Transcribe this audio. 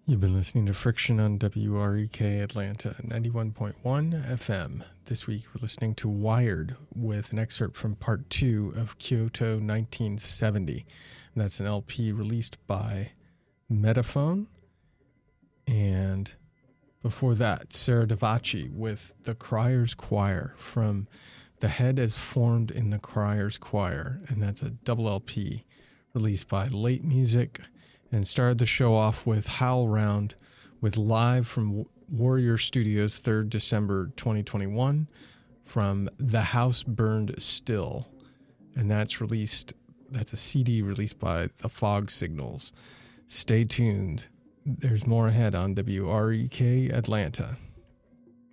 You've been listening to Friction on WREK Atlanta 91.1 FM. This week we're listening to Wired with an excerpt from part 2 of Kyoto 1970. And that's an LP released by Metaphone. And before that, Sarah Davachi with The Criers Choir from The Head as Formed in the Criers Choir. And that's a double LP released by Late Music. And started the show off with HowlRound with Live from Warrior Studios 3rd December 2021 from The House Burned Still. And that's a CD released by The Fog Signals. Stay tuned. There's more ahead on WREK Atlanta.